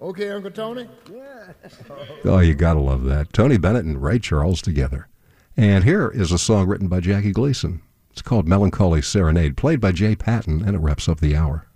Okay, Uncle Tony? Oh, you gotta love that. Tony Bennett and Ray Charles together. And here is a song written by Jackie Gleason. It's called Melancholy Serenade, played by Jay Patton, and it wraps up the hour.